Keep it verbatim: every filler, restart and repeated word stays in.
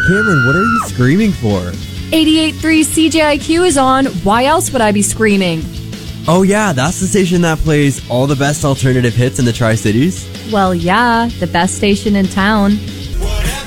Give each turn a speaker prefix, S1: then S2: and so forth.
S1: Cameron, what are you screaming for?
S2: eighty-eight point three C J I Q is on. Why else would I be screaming?
S1: Oh yeah, that's the station that plays all the best alternative hits in the Tri-Cities.
S2: Well, yeah, the best station in town.